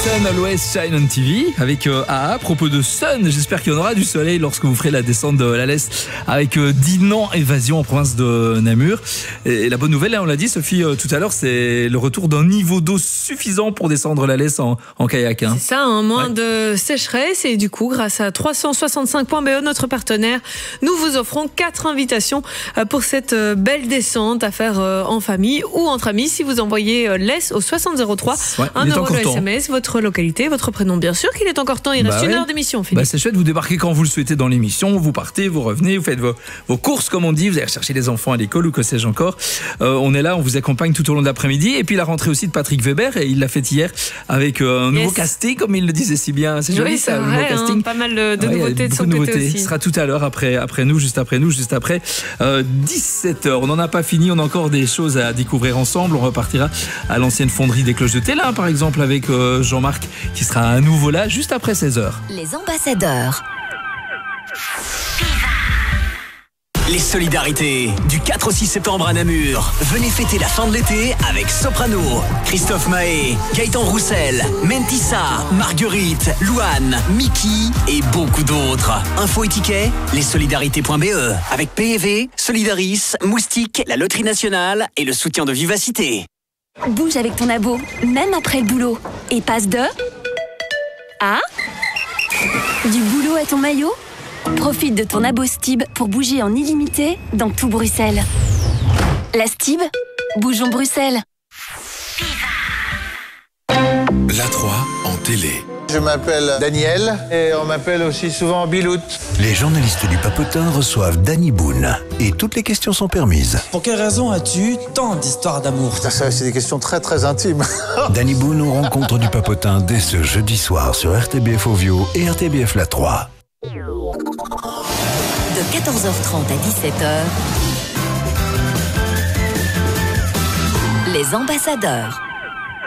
Sun Always Shine on TV avec AA. À propos de Sun, j'espère qu'il y en aura du soleil lorsque vous ferez la descente de la Lesse avec Dinan Évasion en province de Namur. Et la bonne nouvelle, on l'a dit Sophie tout à l'heure, c'est le retour d'un niveau d'eau suffisant pour descendre la Lesse en kayak. C'est ça, moins de sécheresse. Et du coup, grâce à 365.be, notre partenaire, nous vous offrons 4 invitations pour cette belle descente à faire en famille ou entre amis. Si vous envoyez Lesse au 6003, 1 euro le SMS, votre localité, votre prénom, bien sûr qu'il est encore temps. Il reste une heure d'émission, Philippe. C'est chouette, vous débarquez quand vous le souhaitez dans l'émission, vous partez, vous revenez, vous faites vos courses comme on dit, vous allez chercher les enfants à l'école ou que sais-je encore. On est là, on vous accompagne tout au long de l'après-midi. Et puis la rentrée aussi de Patrick Weber, et il l'a fait hier avec un nouveau casting, comme il le disait si bien. C'est joli ça, le nouveau casting. Pas mal de nouveautés de son côté aussi. Ce sera tout à l'heure, après nous, juste après 17h. On n'en a pas fini, on a encore des choses à découvrir ensemble. On repartira à l'ancienne fonderie des Cloches de Télin, par exemple, avec Jean-Marc, qui sera à nouveau là, juste après 16h. Les ambassadeurs. Les solidarités du 4 au 6 septembre à Namur. Venez fêter la fin de l'été avec Soprano, Christophe Mahé, Gaëtan Roussel, Mentissa, Marguerite, Louane, Mickey et beaucoup d'autres. Info et tickets, lessolidarités.be avec PEV, Solidaris, Moustique, la Loterie Nationale et le soutien de Vivacité. Bouge avec ton abo, même après le boulot. Et passe de... à... du boulot à ton maillot. Profite de ton abo Stib pour bouger en illimité dans tout Bruxelles. La Stib, bougeons Bruxelles. La 3 en télé. Je m'appelle Daniel et on m'appelle aussi souvent Bilout. Les journalistes du Papotin reçoivent Danny Boone et toutes les questions sont permises. Pour quelle raison as-tu tant d'histoires d'amour? Ça, c'est des questions très très intimes. Danny Boone aux rencontres du Papotin dès ce jeudi soir sur RTBF Ovio et RTBF La 3. De 14h30 à 17h, les ambassadeurs.